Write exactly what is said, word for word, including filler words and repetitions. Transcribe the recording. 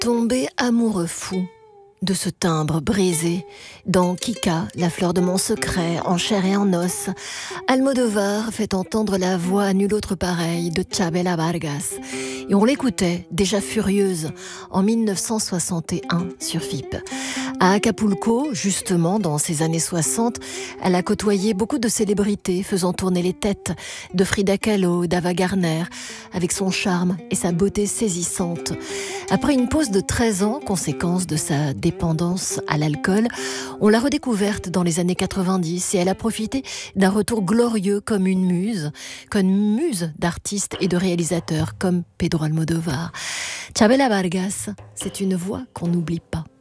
Tombé amoureux fou de ce timbre brisé, dans Kika, la fleur de mon secret, en chair et en os, Almodovar fait entendre la voix à nul autre pareil de Chabela Vargas. Et on l'écoutait, déjà furieuse, en mille neuf cent soixante et un sur F I P. À Acapulco, justement, dans ces années soixante, elle a côtoyé beaucoup de célébrités faisant tourner les têtes, de Frida Kahlo, d'Ava Gardner, avec son charme et sa beauté saisissante. Après une pause de treize ans, conséquence de sa dépendance à l'alcool, on l'a redécouverte dans les années quatre-vingt-dix et elle a profité d'un retour glorieux comme une muse, comme une muse d'artistes et de réalisateurs comme Pedro Almodovar. Chabela Vargas, c'est une voix qu'on n'oublie pas.